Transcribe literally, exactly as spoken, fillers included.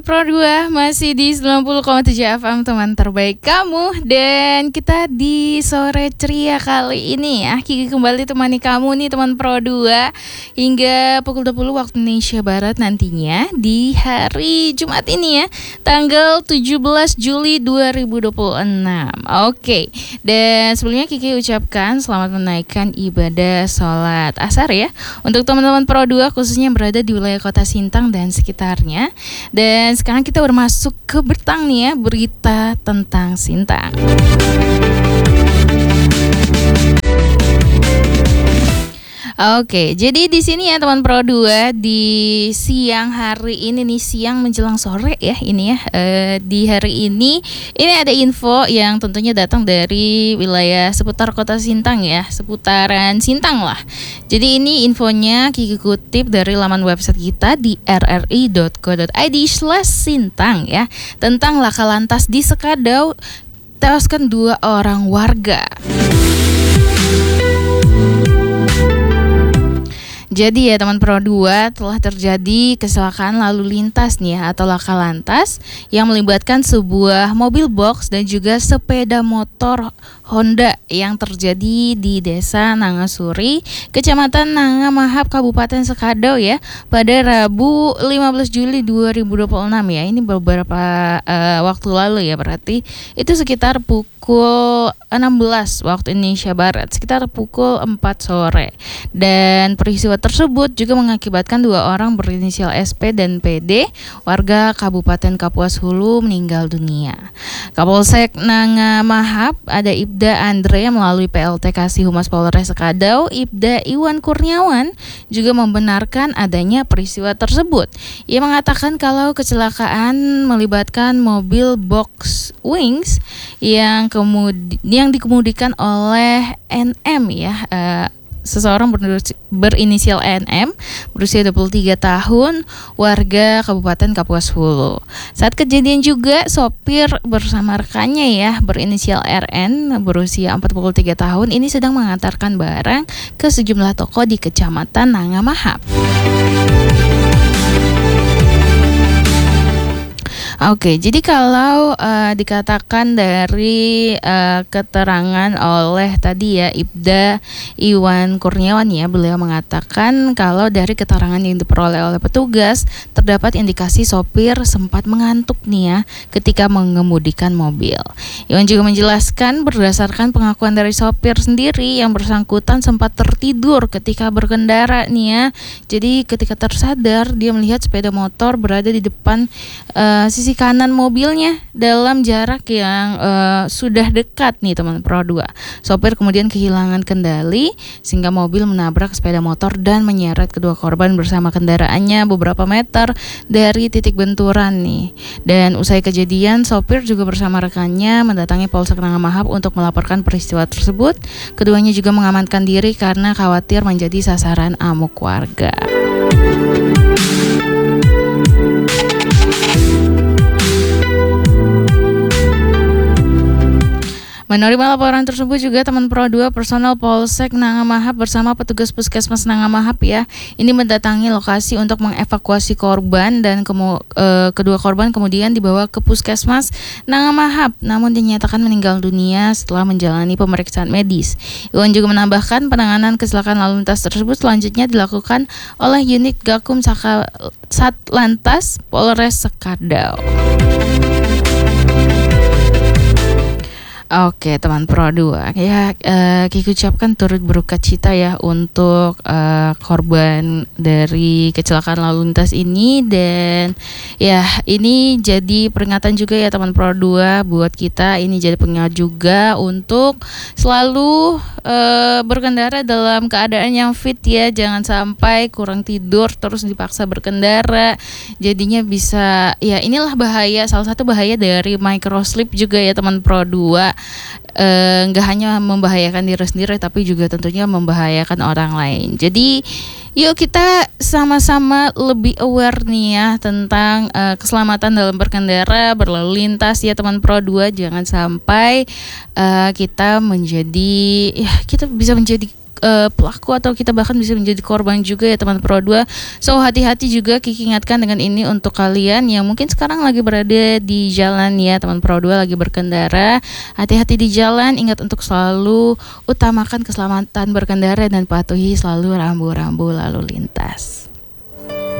Pro dua masih di sembilan puluh koma tujuh F M, teman terbaik kamu. Dan kita di sore ceria kali ini ya, Kiki kembali temani kamu nih teman Pro dua hingga pukul dua puluh waktu Indonesia Barat nantinya di hari Jumat ini ya, tanggal tujuh belas Juli dua ribu dua puluh enam. Oke, dan sebelumnya Kiki ucapkan selamat menaikkan ibadah sholat asar ya untuk teman-teman Pro dua khususnya yang berada di wilayah kota Sintang dan sekitarnya. Dan sekarang kita udah masuk ke Bertang nih ya, berita tentang Sintang. Oke, jadi di sini ya teman Pro dua di siang hari ini nih, siang menjelang sore ya ini ya, e, di hari ini ini ada info yang tentunya datang dari wilayah seputar kota Sintang ya, seputaran Sintang lah. Jadi ini infonya Kiki kutip dari laman website kita di r r i dot co dot i d slash sintang ya, tentang laka lantas di Sekadau tewaskan dua orang warga. Jadi ya teman Pro dua, telah terjadi kecelakaan lalu lintas nih ya, atau laka lantas yang melibatkan sebuah mobil box dan juga sepeda motor Honda yang terjadi di Desa Nangasuri, Kecamatan Nangamahap, Kabupaten Sekadau ya, pada Rabu lima belas Juli dua ribu dua puluh enam ya. Ini beberapa uh, waktu lalu ya, berarti itu sekitar pukul enam belas waktu Indonesia Barat, sekitar pukul empat sore. Dan peristiwa tersebut juga mengakibatkan dua orang berinisial S P dan P D, warga Kabupaten Kapuas Hulu, meninggal dunia. Kapolsek Nangamahap ada Ibda Andre melalui P L T Kasih Humas Polres Sekadau, Ibda Iwan Kurniawan, juga membenarkan adanya peristiwa tersebut. Ia mengatakan kalau kecelakaan melibatkan mobil box wings yang kemudi- yang dikemudikan oleh N M ya, uh, seseorang berinisial N M berusia dua puluh tiga tahun, warga Kabupaten Kapuas Hulu. Saat kejadian juga sopir bersama rekannya ya berinisial R N berusia empat puluh tiga tahun ini sedang mengantarkan barang ke sejumlah toko di Kecamatan Nangamahap. Oke, jadi kalau uh, dikatakan dari uh, keterangan oleh tadi ya Ibda Iwan Kurniawan ya, beliau mengatakan kalau dari keterangan yang diperoleh oleh petugas terdapat indikasi sopir sempat mengantuk nih ya ketika mengemudikan mobil. Iwan juga menjelaskan berdasarkan pengakuan dari sopir sendiri yang bersangkutan sempat tertidur ketika berkendara nih ya. Jadi ketika tersadar dia melihat sepeda motor berada di depan uh, sisi kanan mobilnya dalam jarak yang uh, sudah dekat nih teman Pro dua. Sopir kemudian kehilangan kendali sehingga mobil menabrak sepeda motor dan menyeret kedua korban bersama kendaraannya beberapa meter dari titik benturan nih. Dan usai kejadian, sopir juga bersama rekannya mendatangi Polsek Nangamahap untuk melaporkan peristiwa tersebut. Keduanya juga mengamankan diri karena khawatir menjadi sasaran amuk warga. Menerima laporan tersebut juga teman Pro dua, personel Polsek Nangamahap bersama petugas Puskesmas Nangamahap ya, ini mendatangi lokasi untuk mengevakuasi korban dan kemu, e, kedua korban kemudian dibawa ke Puskesmas Nangamahap, namun dinyatakan meninggal dunia setelah menjalani pemeriksaan medis. Iwan juga menambahkan penanganan kecelakaan lalu lintas tersebut selanjutnya dilakukan oleh unit Gakum Saka, Satlantas Polres Sekadau. Oke teman Pro dua ya, uh, Kiki ucapkan turut berduka cita ya untuk uh, korban dari kecelakaan lalu lintas ini. Dan ya ini jadi peringatan juga ya teman Pro dua buat kita, ini jadi pengingat juga untuk selalu uh, berkendara dalam keadaan yang fit ya, jangan sampai kurang tidur terus dipaksa berkendara, jadinya bisa ya inilah bahaya, salah satu bahaya dari microslip juga ya teman Pro dua. Nggak e, hanya membahayakan diri sendiri tapi juga tentunya membahayakan orang lain. Jadi yuk kita sama-sama lebih aware nih ya tentang e, keselamatan dalam berkendara, berlalu lintas ya teman Pro dua. Jangan sampai e, kita menjadi ya kita bisa menjadi uh, pelaku atau kita bahkan bisa menjadi korban juga ya teman Pro dua. So hati-hati juga, Kiki ingatkan dengan ini untuk kalian yang mungkin sekarang lagi berada di jalan ya teman Pro dua, lagi berkendara. Hati-hati di jalan, ingat untuk selalu utamakan keselamatan berkendara dan patuhi selalu rambu-rambu lalu lintas.